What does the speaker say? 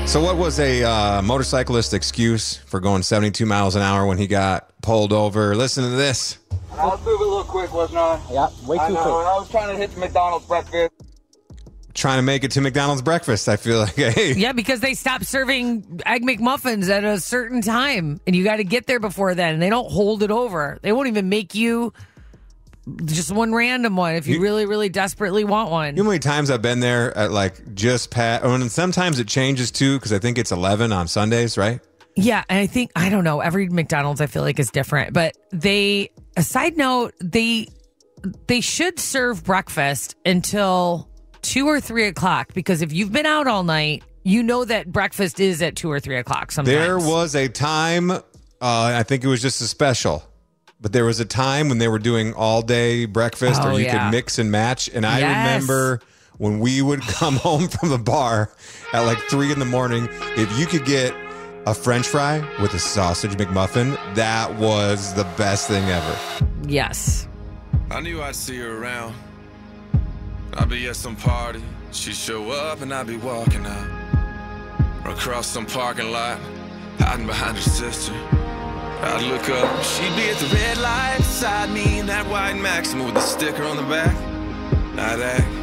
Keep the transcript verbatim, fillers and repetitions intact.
So what was a uh, motorcyclist excuse for going seventy-two miles an hour when he got pulled over? Listen to this. I was moving a little quick, wasn't I? Yeah, way too I know, quick. and I was trying to hit the McDonald's breakfast. Trying to make it to McDonald's breakfast. I feel like, hey. Yeah, because they stopped serving Egg McMuffins at a certain time, and you got to get there before then. And they don't hold it over. They won't even make you just one random one if you, you really, really desperately want one. You know how many times I've been there at like just past, and sometimes it changes too because I think it's eleven on Sundays, right? Yeah, and I think, I don't know, every McDonald's I feel like is different. But they, a side note, they they should serve breakfast until two or three o'clock because if you've been out all night, you know that breakfast is at two or three o'clock sometimes. There was a time, uh, I think it was just a special, but there was a time when they were doing all day breakfast Oh, or you yeah. could mix and match. And I Yes. remember when we would come home from the bar at like three in the morning, if you could get a French fry with a sausage McMuffin, that was the best thing ever. Yes. I knew I'd see her around. I'd be at some party, she'd show up and I'd be walking out. Or across some parking lot, hiding behind her sister. I'd look up, she'd be at the red light beside me in that white Maxima with a sticker on the back. I'd act